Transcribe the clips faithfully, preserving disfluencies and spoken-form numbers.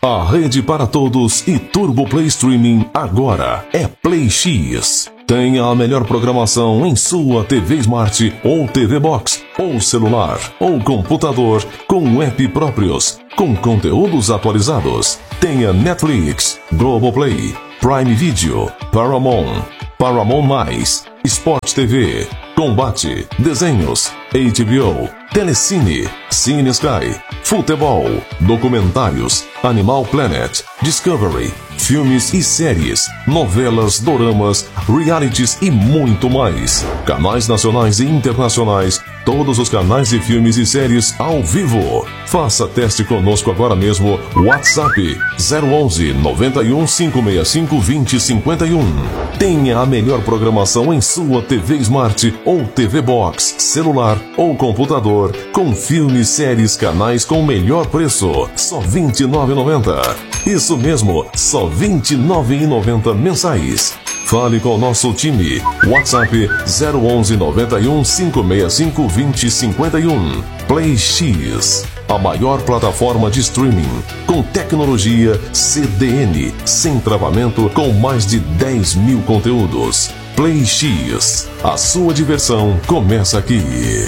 A rede para todos e Turbo Play Streaming agora é Play X. Tenha a melhor programação em sua T V Smart ou T V Box, ou celular, ou computador, com app próprios, com conteúdos atualizados. Tenha Netflix, Globoplay, Prime Video, Paramount, Paramount Mais, Sport T V, Combate, Desenhos, H B O, Telecine, Cine Sky, Futebol, Documentários, Animal Planet, Discovery, filmes e séries, novelas, doramas, realities e muito mais. Canais nacionais e internacionais, todos os canais de filmes e séries ao vivo. Faça teste conosco agora mesmo. WhatsApp zero onze, noventa e um, cinco seis cinco, vinte, cinquenta e um. Tenha a melhor programação em sua T V Smart ou T V Box, celular ou computador, com filmes, séries, canais com o melhor preço, só vinte e nove reais e noventa centavos. Isso mesmo, só vinte e nove reais e noventa centavos mensais. Fale com o nosso time. WhatsApp zero onze, noventa e um, cinco seis cinco, vinte, cinquenta e um. Play X, a maior plataforma de streaming, com tecnologia C D N, sem travamento, com mais de dez mil conteúdos. Play X, a sua diversão começa aqui.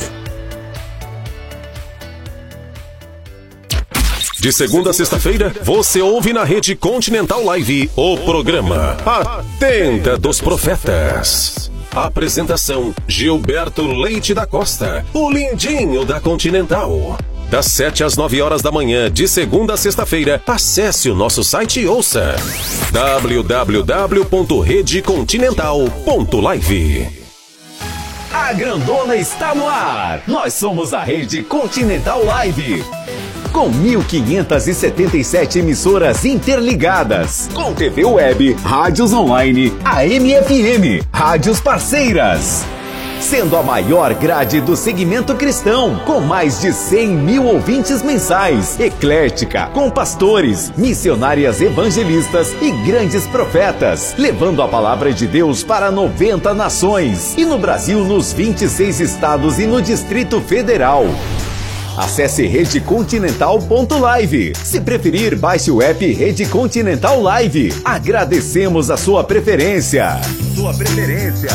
De segunda a sexta-feira, você ouve na Rede Continental Live o programa A Tenda dos Profetas. Apresentação: Gilberto Leite da Costa, o lindinho da Continental. Das sete às nove horas da manhã, de segunda a sexta-feira, acesse o nosso site e ouça w w w ponto rede continental ponto live. A grandona está no ar. Nós somos a Rede Continental Live. Com mil quinhentas e setenta e sete emissoras interligadas, com T V web, rádios online, A M F M, rádios parceiras. Sendo a maior grade do segmento cristão, com mais de cem mil ouvintes mensais, eclética, com pastores, missionárias evangelistas e grandes profetas, levando a palavra de Deus para noventa nações, e no Brasil nos vinte e seis estados e no Distrito Federal. Acesse rede continental ponto live. Se preferir, baixe o app Rede Continental Live. Agradecemos a sua preferência. Sua preferência.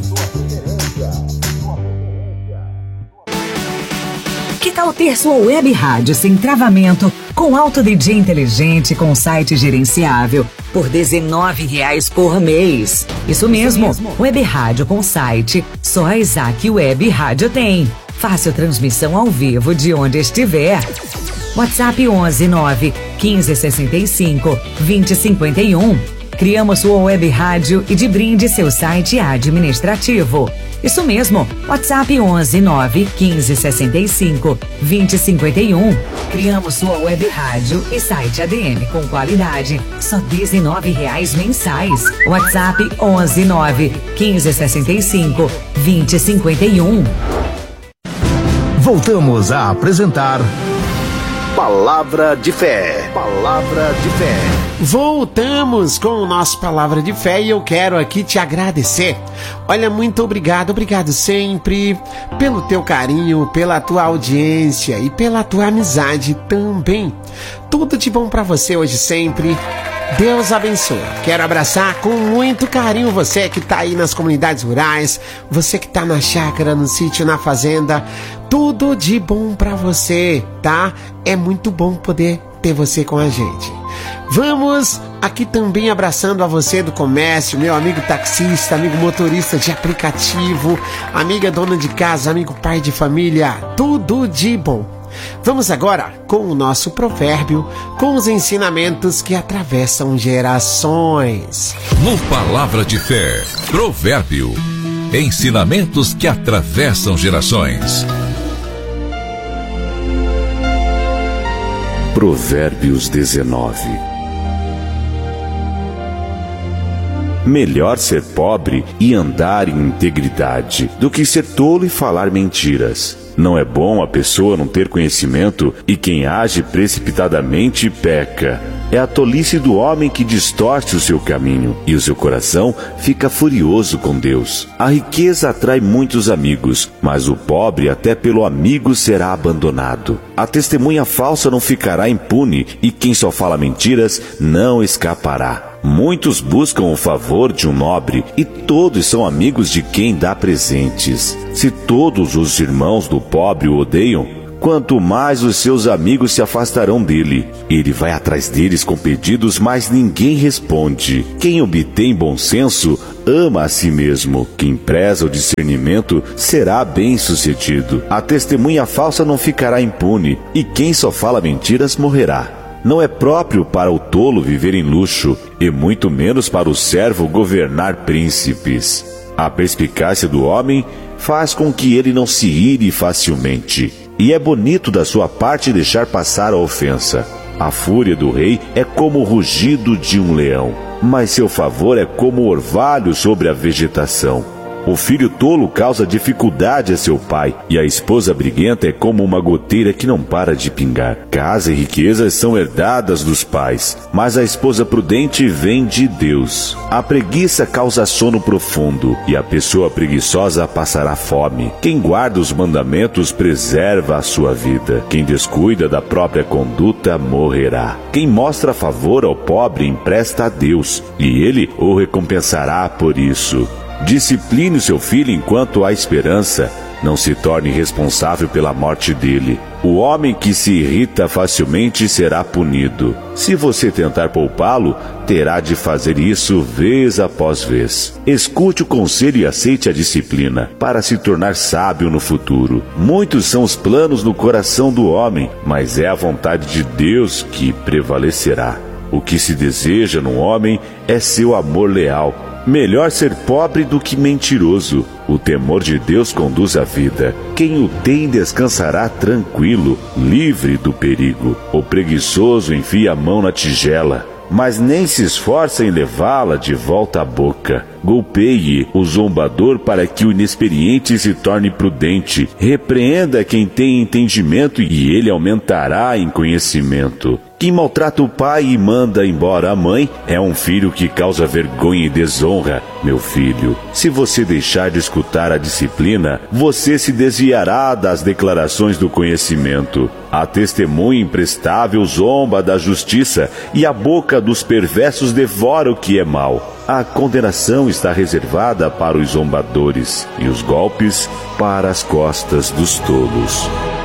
Que tal ter sua web rádio sem travamento, com alto D J inteligente, com site gerenciável, por dezenove reais por mês? Isso mesmo, Isso mesmo. Web rádio com site, só a Isaac Web Rádio tem. Fácil transmissão ao vivo de onde estiver. WhatsApp onze, nove, quinze, sessenta e cinco, vinte, cinquenta e um. Criamos sua web rádio e de brinde seu site administrativo. Isso mesmo, WhatsApp onze, nove, quinze, sessenta e cinco, vinte, cinquenta e um. Criamos sua web rádio e site A D M com qualidade, só dezenove reais mensais. WhatsApp onze, nove, quinze, sessenta e cinco, vinte, cinquenta e um. Voltamos a apresentar Palavra de Fé. Palavra de Fé. Voltamos com o nosso Palavra de Fé e eu quero aqui te agradecer. Olha, muito obrigado, obrigado sempre pelo teu carinho, pela tua audiência e pela tua amizade também. Tudo de bom pra você hoje sempre. Deus abençoe. Quero abraçar com muito carinho você que tá aí nas comunidades rurais, você que tá na chácara, no sítio, na fazenda. Tudo de bom pra você, tá? É muito bom poder ter você com a gente. Vamos aqui também abraçando a você do comércio, meu amigo taxista, amigo motorista de aplicativo, amiga dona de casa, amigo pai de família. Tudo de bom. Vamos agora com o nosso provérbio, com os ensinamentos que atravessam gerações. No Palavra de Fé, provérbio, ensinamentos que atravessam gerações. Provérbios dezenove. Melhor ser pobre e andar em integridade do que ser tolo e falar mentiras. Não é bom a pessoa não ter conhecimento, e quem age precipitadamente peca. é a tolice do homem que distorce o seu caminho, e o seu coração fica furioso com Deus. A riqueza atrai muitos amigos, mas o pobre até pelo amigo será abandonado. A testemunha falsa não ficará impune, e quem só fala mentiras não escapará. Muitos buscam o favor de um nobre, e todos são amigos de quem dá presentes. Se todos os irmãos do pobre o odeiam, quanto mais os seus amigos se afastarão dele. Ele vai atrás deles com pedidos, mas ninguém responde. Quem obtém bom senso ama a si mesmo. Quem preza o discernimento será bem-sucedido. A testemunha falsa não ficará impune, e quem só fala mentiras morrerá. Não é próprio para o tolo viver em luxo, e muito menos para o servo governar príncipes. A perspicácia do homem faz com que ele não se ire facilmente, e é bonito da sua parte deixar passar a ofensa. A fúria do rei é como o rugido de um leão, mas seu favor é como o orvalho sobre a vegetação. O filho tolo causa dificuldade a seu pai, e a esposa briguenta é como uma goteira que não para de pingar. Casa e riquezas são herdadas dos pais, mas a esposa prudente vem de Deus. A preguiça causa sono profundo, e a pessoa preguiçosa passará fome. Quem guarda os mandamentos preserva a sua vida. Quem descuida da própria conduta morrerá. Quem mostra favor ao pobre empresta a Deus, e ele o recompensará por isso. Discipline o seu filho enquanto há esperança. Não se torne responsável pela morte dele. O homem que se irrita facilmente será punido. Se você tentar poupá-lo, terá de fazer isso vez após vez. Escute o conselho e aceite a disciplina, para se tornar sábio no futuro. Muitos são os planos no coração do homem, mas é a vontade de Deus que prevalecerá. O que se deseja no homem é seu amor leal. Melhor ser pobre do que mentiroso. O temor de Deus conduz à vida. Quem o tem descansará tranquilo, livre do perigo. O preguiçoso enfia a mão na tigela, mas nem se esforça em levá-la de volta à boca. Golpeie o zombador para que o inexperiente se torne prudente. Repreenda quem tem entendimento, e ele aumentará em conhecimento. Quem maltrata o pai e manda embora a mãe é um filho que causa vergonha e desonra. Meu filho, se você deixar de escutar a disciplina, você se desviará das declarações do conhecimento. A testemunha imprestável zomba da justiça, e a boca dos perversos devora o que é mal. A condenação está reservada para os zombadores, e os golpes para as costas dos tolos.